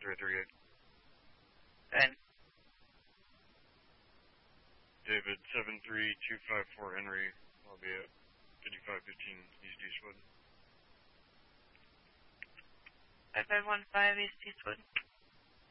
038. And David 73254 Henry, Lafayette, 5515 East Eastwood. 5515 East Eastwood.